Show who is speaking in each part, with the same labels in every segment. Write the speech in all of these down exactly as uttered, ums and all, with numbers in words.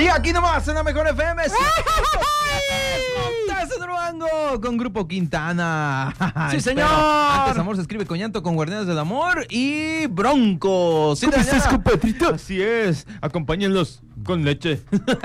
Speaker 1: Y aquí nomás en la mejor F M. Montazo de Durango con Grupo Quintana.
Speaker 2: Sí, señor.
Speaker 1: Antes amor se escribe con llanto, con Guardianes del Amor y Broncos.
Speaker 2: ¿Cómo estás, compadrito?
Speaker 1: Así es. Acompáñenlos con leche. siete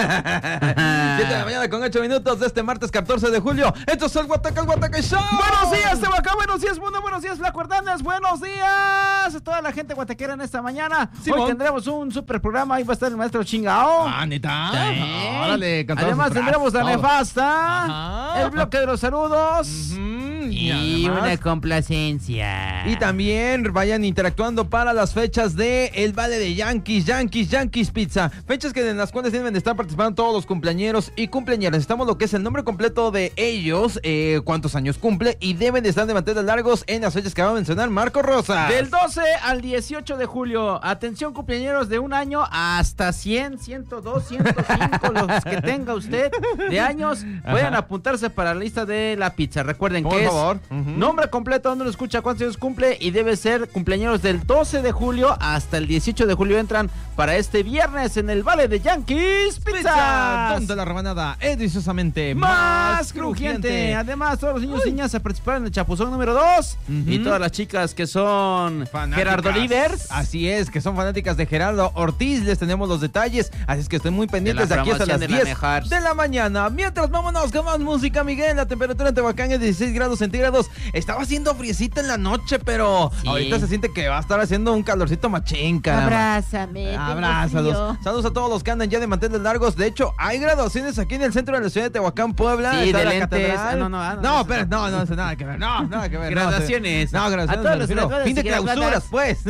Speaker 1: de la mañana con ocho minutos de este martes catorce de julio. Esto es el Guataca, el Guataca Show.
Speaker 2: Buenos días, Tehuacán. Buenos días, mundo. Buenos días, Flaco Hernández. Buenos días a toda la gente guatequera en esta mañana.
Speaker 1: Simón.
Speaker 2: Hoy tendremos un super programa. Ahí va a estar el maestro Chingao.
Speaker 1: Ah, ¿neta?
Speaker 2: Sí.
Speaker 1: Órale, con todas
Speaker 2: Además
Speaker 1: sus
Speaker 2: tendremos la
Speaker 1: frases, todo.
Speaker 2: nefasta,
Speaker 1: Ajá.
Speaker 2: el bloque de los saludos.
Speaker 1: Ujú,
Speaker 3: Y
Speaker 1: además-
Speaker 3: una complacencia.
Speaker 1: Y también vayan interactuando para las fechas de el Vale de Yankees, Yankees, Yankees Pizza. Fechas que en las cuales deben de estar participando todos los cumpleañeros y cumpleañeras. Necesitamos lo que es el nombre completo de ellos, eh, cuántos años cumple y deben de estar de manteles largos en las fechas que va a mencionar Marco Rosa.
Speaker 2: Del doce al dieciocho de julio. Atención, cumpleañeros de un año hasta cien, ciento dos, ciento cinco, los que tenga usted de años. Pueden
Speaker 1: Ajá.
Speaker 2: apuntarse para la lista de la pizza. Recuerden
Speaker 1: Por
Speaker 2: que
Speaker 1: favor.
Speaker 2: es
Speaker 1: Ujú.
Speaker 2: nombre completo, donde lo escucha, cuántos años cumple y debe ser cumpleaños del doce de julio hasta el dieciocho de julio. Entran para este viernes en el Vale de Yankees
Speaker 1: Pizza,
Speaker 2: Pizza.
Speaker 1: donde la rebanada es deliciosamente
Speaker 2: Más crujiente. Además, todos los niños y niñas a participar en el chapuzón número dos.
Speaker 1: Ujú.
Speaker 2: Y todas las chicas que son
Speaker 1: Fanáticas.
Speaker 2: Gerardo Livers.
Speaker 1: Así es, que son fanáticas de Gerardo Ortiz. Les tenemos los detalles. Así es que estén muy pendientes
Speaker 2: De
Speaker 1: de,
Speaker 2: la
Speaker 1: aquí hasta las
Speaker 2: promoción de la
Speaker 1: diez
Speaker 2: mejor.
Speaker 1: de la mañana. Mientras vámonos con más música, Miguel. La temperatura en Tehuacán es dieciséis grados centígrados. Estaba haciendo friecita en la noche, pero
Speaker 3: Sí.
Speaker 1: ahorita se siente que va a estar haciendo un calorcito machín, caramba.
Speaker 3: Abrázame. tengo
Speaker 1: Abrázalos.
Speaker 3: frío.
Speaker 1: Saludos a todos los que andan ya de manteles largos. De hecho, hay graduaciones aquí en el centro de la ciudad de Tehuacán, Puebla.
Speaker 2: Sí,
Speaker 1: Está
Speaker 2: de
Speaker 1: la
Speaker 2: lentes.
Speaker 1: catedral.
Speaker 2: Ah, no, no, ah, no,
Speaker 1: no,
Speaker 2: no,
Speaker 1: espera, no, no, no, nada que ver. No, nada que ver. no,
Speaker 2: Graduaciones.
Speaker 1: No, graduaciones.
Speaker 2: A todos
Speaker 1: me
Speaker 2: los
Speaker 1: refiero.
Speaker 2: graduados
Speaker 1: Fin de
Speaker 2: y graduadas.
Speaker 1: clausuras, pues.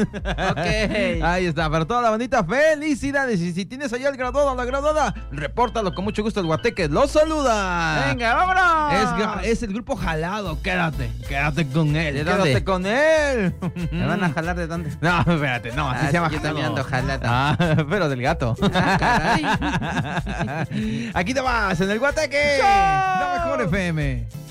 Speaker 2: Ok.
Speaker 1: Ahí está, para toda la bandita, felicidades. Y si tienes allá el graduado o la graduada, repórtalo con mucho gusto. El Guateque los saluda.
Speaker 2: Venga, vámonos.
Speaker 1: Es, ga- es el grupo Jalado, quédate, quédate con él.
Speaker 2: ¿De
Speaker 1: quédate
Speaker 2: dónde?
Speaker 1: con él.
Speaker 2: ¿Me van a jalar de dónde?
Speaker 1: No, espérate, no, así
Speaker 2: Ah,
Speaker 1: se llama
Speaker 2: sí, yo también
Speaker 1: Jalado.
Speaker 2: ando jalado.
Speaker 1: Ah, pero del gato.
Speaker 2: caray.
Speaker 1: Aquí te vas, en el Guateque. La mejor F M.